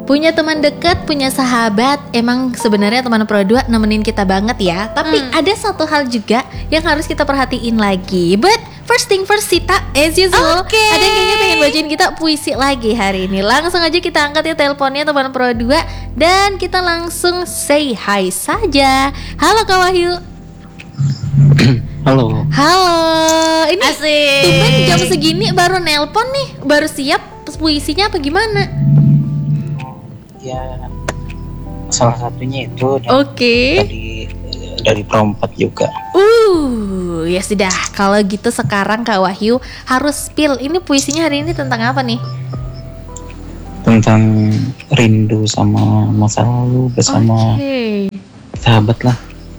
Punya teman dekat, punya sahabat, emang sebenarnya teman Pro 2 nemenin kita banget ya. Tapi ada satu hal juga yang harus kita perhatiin lagi. But first thing first, Sita, as usual, ada yang kayaknya pengen bacain kita puisi lagi hari ini. Langsung aja kita angkat ya teleponnya teman Pro 2 dan kita langsung say hi saja. Halo Kak Wahyu. Halo. Halo. Ini asik. tumben jam segini baru nelpon nih, baru siap puisinya apa gimana? Ya, salah satunya itu Oke. dari Pro 4 juga. Ya sudah. Kalau gitu sekarang Kak Wahyu harus spill. Ini puisinya hari ini tentang apa nih? Tentang rindu sama masa lalu bersama sahabat lah.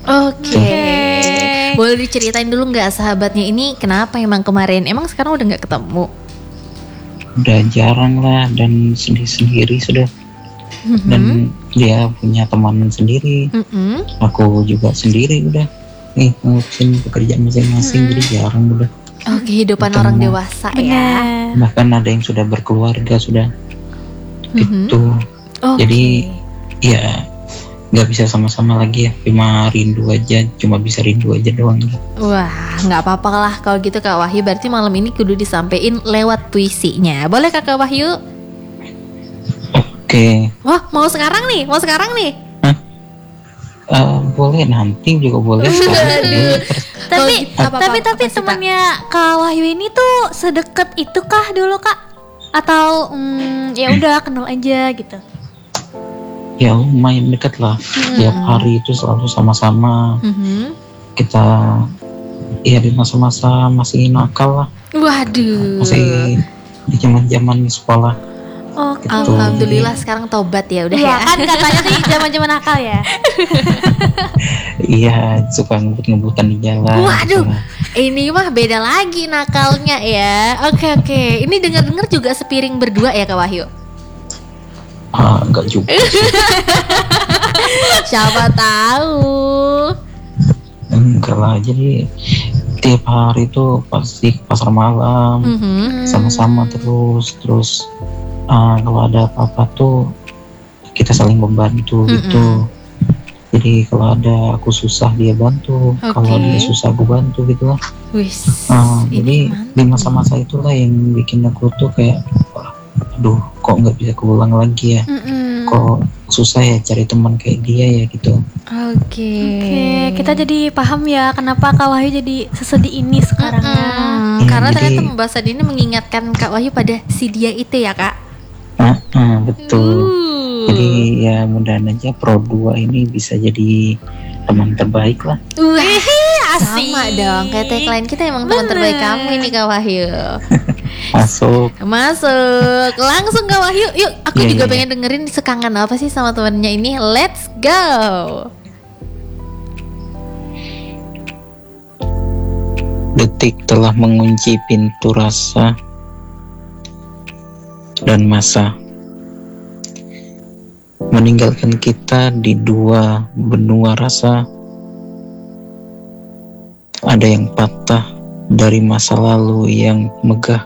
Oke. Boleh diceritain dulu nggak sahabatnya ini kenapa emang kemarin? Emang sekarang udah nggak ketemu? Udah jarang lah dan sendiri-sendiri sudah. Dan dia punya teman sendiri. Aku juga sendiri udah. Nih ngurusin pekerjaan masing-masing jadi jarang udah. Kehidupan orang dewasa ya. Bahkan ada yang sudah berkeluarga sudah. Gitu. Jadi ya nggak bisa sama-sama lagi ya, cuma rindu aja, cuma bisa rindu aja doang. Wah, nggak apa-apa lah kalau gitu Kak Wahyu. Berarti malam ini kudu disampein lewat puisinya. Boleh Kak Wahyu? Oke. Wah, mau sekarang nih? Boleh, nanti juga boleh. Tapi temannya Kak Wahyu ini tuh sedekat itu kah dulu Kak? Atau ya udah kenal aja gitu? Ya lumayan dekat lah. Tiap hari itu selalu sama-sama. Kita ya di masa-masa masih nakal lah. Waduh. Masih di zaman sekolah. Gitu. Alhamdulillah sekarang tobat ya udah ya. Kan katanya sih zaman-zaman nakal ya. Iya, suka ngebut-ngebutan di jalan. Waduh, ini mah beda lagi nakalnya ya. Oke. Ini dengar-dengar juga sepiring berdua ya Kak Wahyu? Enggak juga. Siapa tahu. Enggak lah, jadi tiap hari tuh pasti ke pasar malam. Sama-sama terus kalau ada apa-apa tuh kita saling membantu gitu. Jadi kalau ada aku susah dia bantu, kalau dia susah aku bantu gitu lah. Jadi di masa-masa itulah yang bikin aku tuh kayak aduh kok nggak bisa keulang lagi ya. Kok susah ya cari teman kayak dia ya gitu. Oke, kita jadi paham ya kenapa Kak Wahyu jadi sesedih ini sekarang karena ternyata pembahasan ini mengingatkan Kak Wahyu pada si dia itu ya Kak. Betul. Jadi ya mudah-mudahan aja Pro 2 ini bisa jadi teman terbaik lah. Sama dong, kayak tagline kita emang teman terbaik kamu ini Kak Wahyu. Masuk. Langsung Kak Wahyu. Yuk, aku juga pengen dengerin sekangen apa sih sama temennya ini. Let's go. Detik telah mengunci pintu rasa dan masa, meninggalkan kita di dua benua rasa. Ada yang patah dari masa lalu yang megah,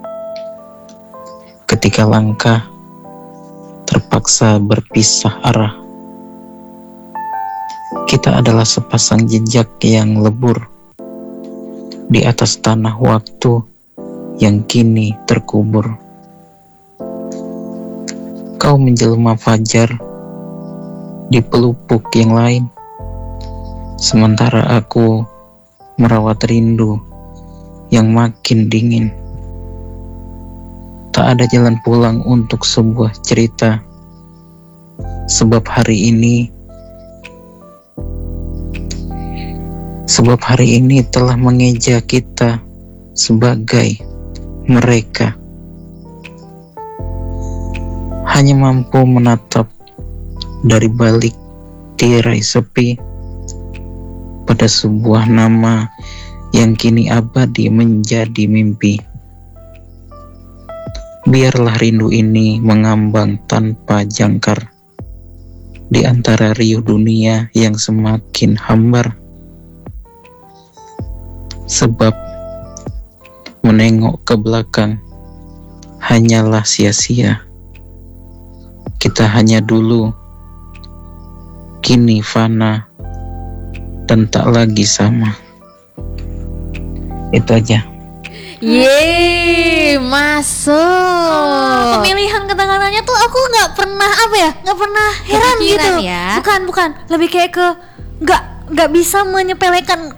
ketika langkah terpaksa berpisah arah. Kita adalah sepasang jejak yang lebur di atas tanah waktu yang kini terkubur. Kau menjelma fajar di pelupuk yang lain, sementara aku merawat rindu yang makin dingin. Tak ada jalan pulang untuk sebuah cerita, sebab hari ini telah mengeja kita sebagai mereka. Hanya mampu menatap dari balik tirai sepi pada sebuah nama yang kini abadi menjadi mimpi. Biarlah rindu ini mengambang tanpa jangkar di antara riuh dunia yang semakin hambar. Sebab menengok ke belakang hanyalah sia-sia. kita hanya dulu, kini fana dan tak lagi sama. Itu aja. Yeay, masuk. Pemilihan kata-katanya tuh aku nggak pernah heran Kepikiran gitu. ya. Bukan, lebih kayak ke nggak bisa menyepelekan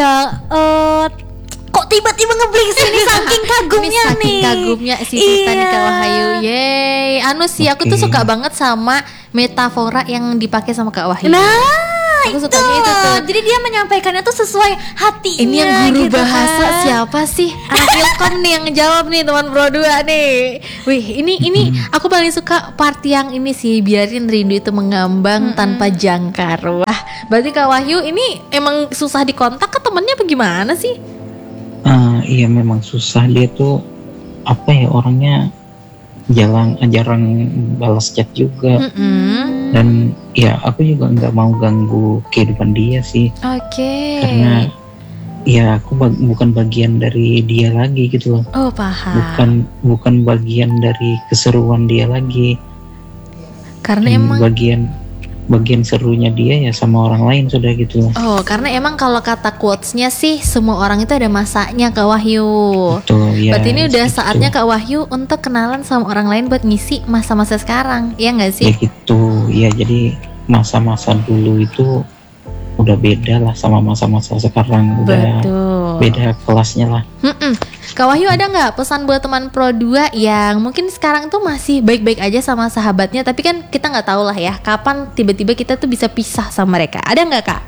kok tiba-tiba ngeblik sini saking kagumnya Ini saking nih. kagumnya si Sita nih Kak Wahyu. Yeay. Anu sih aku tuh Oke. suka banget sama metafora yang dipakai sama Kak Wahyu. Nah, Aku sukanya itu tuh. Jadi dia menyampaikannya tuh sesuai hatinya. Ini yang guru gitu bahasa kan. siapa sih? Anak Ilkom nih yang ngejawab nih teman Pro 2 nih. Wih, ini aku paling suka part yang ini sih, biarin rindu itu mengambang tanpa jangkar. Wah, berarti Kak Wahyu ini emang susah dikontak ke temennya apa gimana sih? Iya memang susah, dia tuh orangnya jarang balas chat juga. Dan ya aku juga nggak mau ganggu kehidupan dia sih, Oke. karena ya aku bukan bagian dari dia lagi gitu loh. Oh, paham. Bukan bagian dari keseruan dia lagi. Karena emang bagian serunya dia ya sama orang lain sudah gitu loh. Oh, karena emang kalau kata quotes-nya sih semua orang itu ada masanya Kak Wahyu. Betul ya. Berarti ini udah gitu. saatnya Kak Wahyu untuk kenalan sama orang lain buat ngisi masa-masa sekarang, ya nggak sih? Ya gitu ya, jadi masa-masa dulu itu udah beda lah sama masa-masa sekarang, udah Betul. beda kelasnya lah. Kak Wahyu ada nggak pesan buat teman Pro 2 yang mungkin sekarang tuh masih baik-baik aja sama sahabatnya, tapi kan kita nggak tahu lah ya kapan tiba-tiba kita tuh bisa pisah sama mereka. Ada nggak Kak?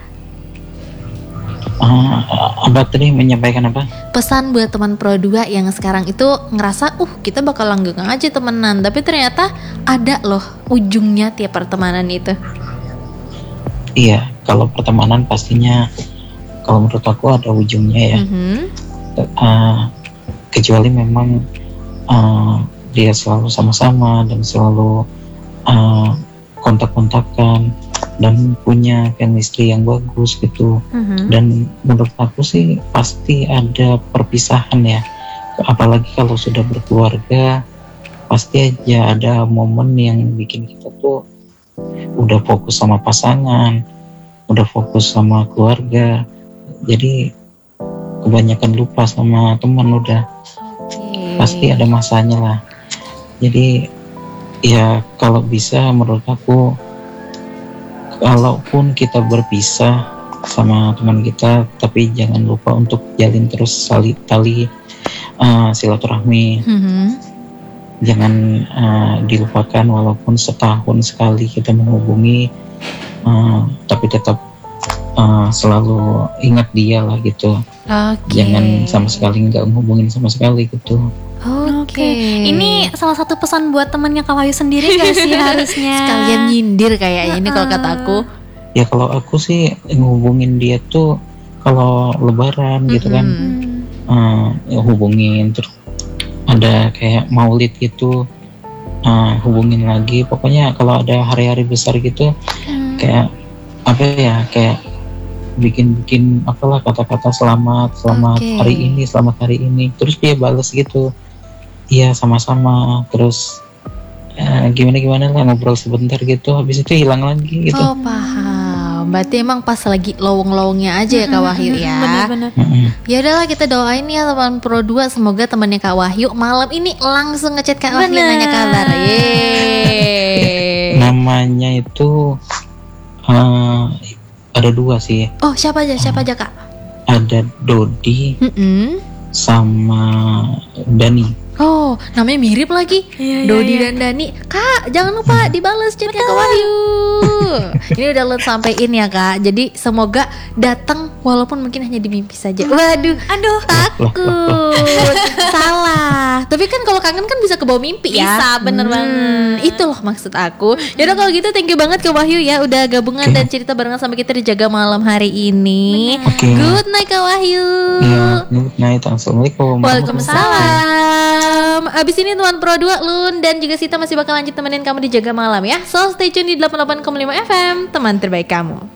Abang tadi menyampaikan apa? Pesan buat teman Pro 2 yang sekarang itu ngerasa kita bakal langgeng aja temenan, tapi ternyata ada loh ujungnya tiap pertemanan itu. Iya, kalau pertemanan pastinya kalau menurut aku ada ujungnya ya. Kecuali memang dia selalu sama-sama dan selalu kontak-kontakan dan punya chemistry yang bagus gitu. Dan menurut aku sih pasti ada perpisahan ya, apalagi kalau sudah berkeluarga, pasti aja ada momen yang bikin kita tuh udah fokus sama pasangan, udah fokus sama keluarga, jadi kebanyakan lupa sama teman. Udah pasti ada masanya lah. Jadi ya kalau bisa menurut aku, kalaupun kita berpisah sama teman kita, tapi jangan lupa untuk jalin terus tali silaturahmi. Jangan dilupakan, walaupun setahun sekali kita menghubungi, tapi tetap selalu ingat dia lah gitu. Jangan sama sekali nggak menghubungin sama sekali gitu. Oke. Ini salah satu pesan buat temannya Kak Wahyu sendiri gak sih harusnya? Sekalian nyindir kayaknya ini kalau kata aku. Ya kalau aku sih ngehubungin dia tuh kalau lebaran gitu kan, hubungin. Terus ada kayak maulid gitu, hubungin lagi. Pokoknya kalau ada hari-hari besar gitu, kayak kayak bikin apalah kata-kata selamat selamat hari ini, terus dia balas gitu, iya sama-sama, terus gimana lah, ngobrol sebentar gitu, habis itu hilang lagi gitu. Oh, paham. Berarti emang pas lagi lowong-lowongnya aja ya Kak Wahyu ya. Bener-bener. Ya udahlah, kita doain ya teman Pro 2, semoga temannya Kak Wahyu malam ini langsung ngechat Kak Wahyu nanya kabar. Yeay. Namanya itu ada dua sih. Oh, siapa aja Kak? Ada Dodi sama Dani. Oh, namanya mirip lagi. Dodi dan Dani. Kak, jangan lupa dibales chatnya Kak Wahyu. Ini udah lo sampein ya Kak. Jadi semoga datang walaupun mungkin hanya di mimpi saja. Waduh, Aduh, takut. Salah. Tapi kan kalau kangen kan bisa kebawa mimpi ya. Bisa, bener banget. Itu loh maksud aku. Yaudah kalau gitu thank you banget Kak Wahyu ya udah gabungan dan cerita barengan sama kita di Jaga Malam hari ini. Oke. Good night Kak Wahyu. Iya, good night. Assalamualaikum. Waalaikumsalam. Abis ini teman Pro 2, Lun dan juga Sita masih bakal lanjut temenin kamu di Jaga Malam ya. So stay tune di 88,5 FM, teman terbaik kamu.